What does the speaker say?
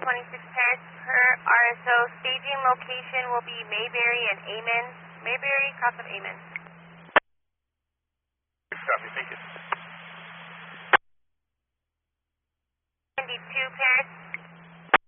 26 Paris per RSO. Staging location will be Mayberry and Amen. Mayberry, cross of Amen. Copy, thank you. 72 Paris.